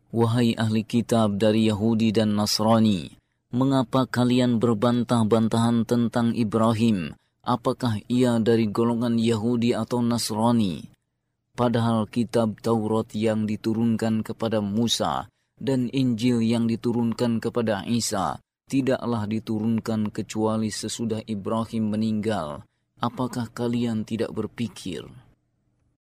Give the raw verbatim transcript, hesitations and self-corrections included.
Wahai ahli kitab dari Yahudi dan Nasrani, mengapa kalian berbantah-bantahan tentang Ibrahim? Apakah ia dari golongan Yahudi atau Nasrani? Padahal kitab Taurat yang diturunkan kepada Musa dan Injil yang diturunkan kepada Isa tidaklah diturunkan kecuali sesudah Ibrahim meninggal. Apakah kalian tidak berpikir?